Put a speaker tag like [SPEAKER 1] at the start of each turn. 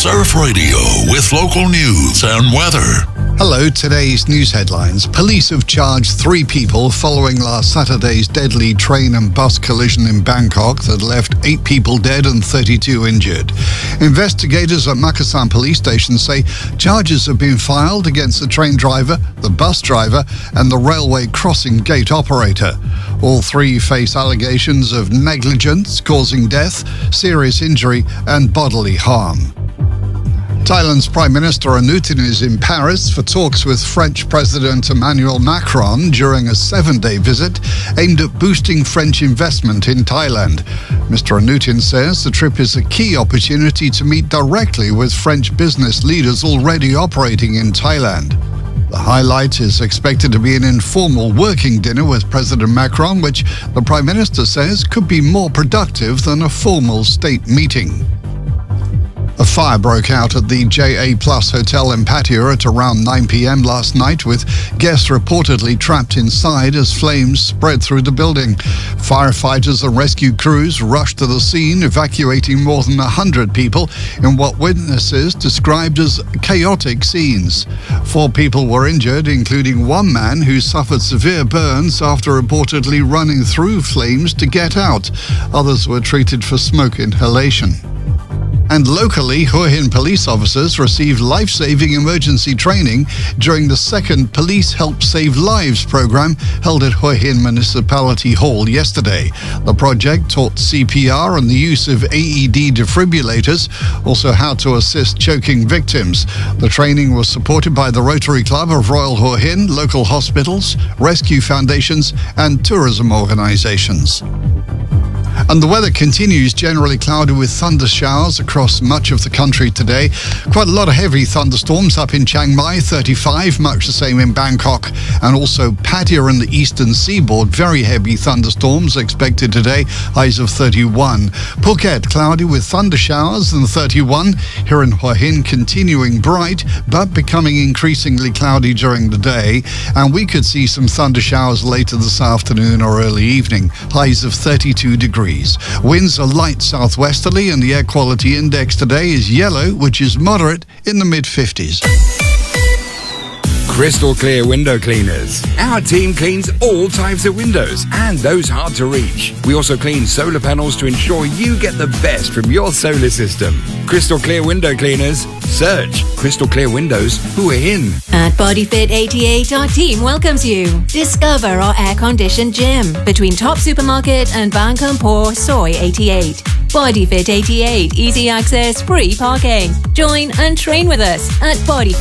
[SPEAKER 1] Surf Radio with local news and weather.
[SPEAKER 2] Hello, today's news headlines. Police have charged 3 people following last Saturday's deadly train and bus collision in Bangkok that left 8 people dead and 32 injured. Investigators at Makassan police station say charges have been filed against the train driver, the bus driver and the railway crossing gate operator. All 3 face allegations of negligence causing death, serious injury and bodily harm. Thailand's Prime Minister Anutin is in Paris for talks with French President Emmanuel Macron during a 7-day visit aimed at boosting French investment in Thailand. Mr. Anutin says the trip is a key opportunity to meet directly with French business leaders already operating in Thailand. The highlight is expected to be an informal working dinner with President Macron, which the Prime Minister says could be more productive than a formal state meeting. A fire broke out at the JA Plus Hotel in Pattaya at around 9 p.m. last night, with guests reportedly trapped inside as flames spread through the building. Firefighters and rescue crews rushed to the scene, evacuating more than 100 people in what witnesses described as chaotic scenes. 4 people were injured, including one man who suffered severe burns after reportedly running through flames to get out. Others were treated for smoke inhalation. And locally, Hua Hin police officers received life-saving emergency training during the 2nd Police Help Save Lives program held at Hua Hin Municipality Hall yesterday. The project taught CPR and the use of AED defibrillators, also how to assist choking victims. The training was supported by the Rotary Club of Royal Hua Hin, local hospitals, rescue foundations and tourism organisations. And the weather continues generally cloudy with thunder showers across much of the country today. Quite a lot of heavy thunderstorms up in Chiang Mai, 35, much the same in Bangkok, and also Pattaya and the eastern seaboard. Very heavy thunderstorms expected today, highs of 31. Phuket, cloudy with thunder showers and 31. Here in Hua Hin, continuing bright, but becoming increasingly cloudy during the day. And we could see some thunder showers later this afternoon or early evening, highs of 32 degrees. Winds are light southwesterly and the air quality index today is yellow, which is moderate in the mid-50s.
[SPEAKER 3] Crystal Clear Window Cleaners. Our team cleans all types of windows and those hard to reach. We also clean solar panels to ensure you get the best from your solar system. Crystal Clear Window Cleaners. Search Crystal Clear Windows Hua Hin.
[SPEAKER 4] At BodyFit 88, our team welcomes you. Discover our air-conditioned gym between Top Supermarket and Bang Kampor Soi 88. BodyFit 88, easy access, free parking. Join and train with us at BodyFit